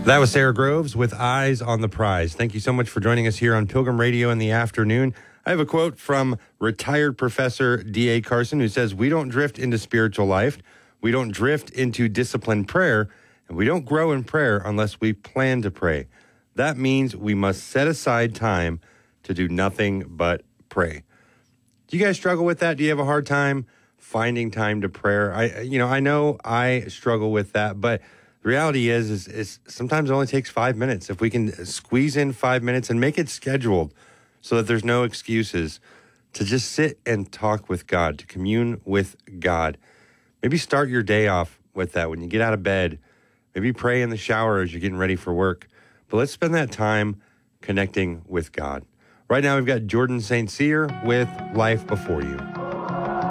That was Sarah Groves with Eyes on the Prize. Thank you so much for joining us here on Pilgrim Radio in the afternoon. I have a quote from retired Professor D.A. Carson, who says, "We don't drift into spiritual life. We don't drift into disciplined prayer. And we don't grow in prayer unless we plan to pray. That means we must set aside time to do nothing but pray." Do you guys struggle with that? Do you have a hard time finding time to prayer? I know I struggle with that, but the reality is sometimes it only takes 5 minutes. If we can squeeze in 5 minutes and make it scheduled so that there's no excuses to just sit and talk with God, to commune with God. Maybe start your day off with that when you get out of bed. Maybe pray in the shower as you're getting ready for work. But let's spend that time connecting with God. Right now, we've got Jordan St. Cyr with Life Before You.